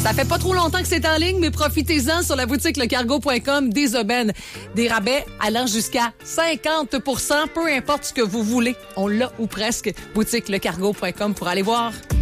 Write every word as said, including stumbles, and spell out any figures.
Ça fait pas trop longtemps que c'est en ligne, mais profitez-en sur la boutique lecargo point com des aubaines. Des rabais allant jusqu'à cinquante pour cent, peu importe ce que vous voulez. On l'a ou presque. boutique lecargo point com pour aller voir.